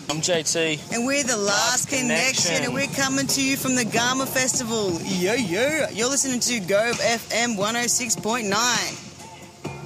I'm JT. And we're the Last Connection, and we're coming to you from the Garma Festival. Yo, yo. You're listening to Gove FM 106.9.